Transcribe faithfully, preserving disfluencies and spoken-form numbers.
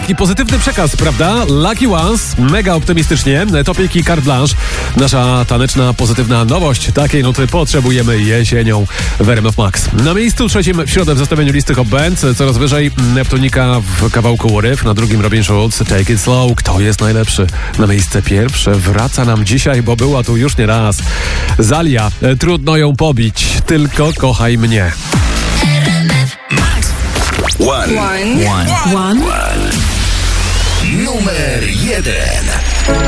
Taki pozytywny przekaz, prawda? Lucky Ones, mega optymistycznie. Topiki Carte Blanche. Nasza taneczna, pozytywna nowość. Takiej nuty potrzebujemy jesienią w R M F Max. Na miejscu trzecim w środę w zestawieniu listy Hot Bands. Coraz wyżej Neptunika w kawałku Riff. Na drugim Robin Schulz, Take It Slow. Kto jest najlepszy? Na miejsce pierwsze wraca nam dzisiaj, bo była tu już nie raz. Zalia, trudno ją pobić, tylko kochaj mnie. One. One. One. One. Numer jeden.